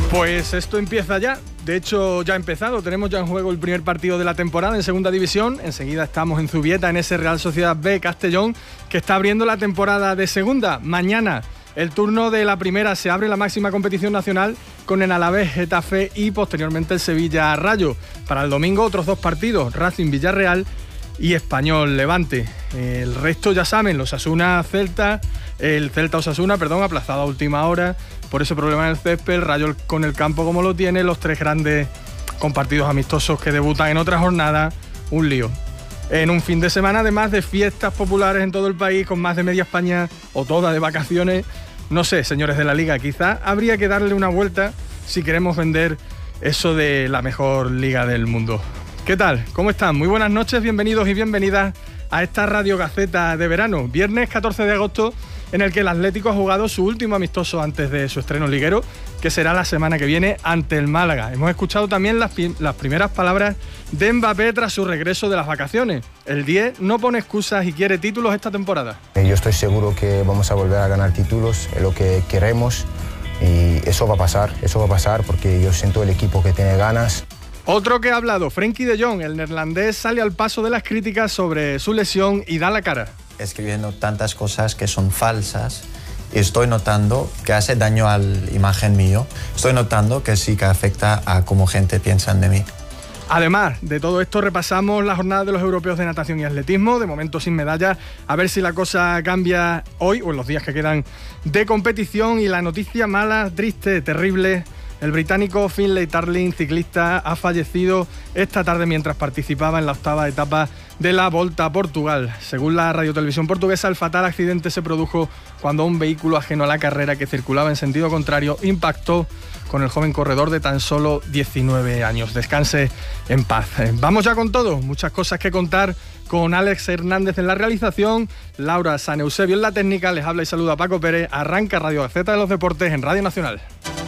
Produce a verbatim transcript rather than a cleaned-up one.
Pues esto empieza ya. De hecho, ya ha empezado. Tenemos ya en juego el primer partido de la temporada en Segunda División. Enseguida estamos en Zubieta, en ese Real Sociedad B Castellón, que está abriendo la temporada de Segunda. Mañana el turno de la primera, se abre la máxima competición nacional con el Alavés Getafe y posteriormente el Sevilla Rayo. Para el domingo otros dos partidos, Racing Villarreal y Español Levante. El resto ya saben, los Osasuna Celta, el Celta Osasuna, perdón, aplazado a última hora por ese problema en el césped, el Rayo con el campo como lo tiene, los tres grandes con partidos amistosos que debutan en otra jornada, un lío. En un fin de semana además de fiestas populares en todo el país, con más de media España o toda de vacaciones. No sé, señores de la Liga, quizás habría que darle una vuelta si queremos vender eso de la mejor liga del mundo. ¿Qué tal? ¿Cómo están? Muy buenas noches, bienvenidos y bienvenidas a esta Radio Gaceta de verano. Viernes catorce de agosto, en el que el Atlético ha jugado su último amistoso antes de su estreno liguero, que será la semana que viene ante el Málaga. Hemos escuchado también las, las primeras palabras de Mbappé tras su regreso de las vacaciones. El diez no pone excusas y quiere títulos esta temporada. Yo estoy seguro que vamos a volver a ganar títulos, es lo que queremos y eso va a pasar, eso va a pasar porque yo siento el equipo que tiene ganas. Otro que ha hablado, Frenkie de Jong, el neerlandés, sale al paso de las críticas sobre su lesión y da la cara. Escribiendo tantas cosas que son falsas y estoy notando que hace daño a la imagen mío. Estoy notando que sí que afecta a cómo gente piensa de mí. Además de todo esto, repasamos la jornada de los europeos de natación y atletismo, de momento sin medallas, a ver si la cosa cambia hoy o en los días que quedan de competición. Y la noticia mala, triste, terrible: el británico Finlay Tarling, ciclista, ha fallecido esta tarde mientras participaba en la octava etapa de la Volta a Portugal. Según la radiotelevisión portuguesa, el fatal accidente se produjo cuando un vehículo ajeno a la carrera que circulaba en sentido contrario impactó con el joven corredor de tan solo diecinueve años. Descanse en paz. Vamos ya con todo, muchas cosas que contar con Alex Hernández en la realización, Laura San Eusebio en la técnica. Les habla y saluda Paco Pérez. Arranca Radio Gaceta de los Deportes en Radio Nacional.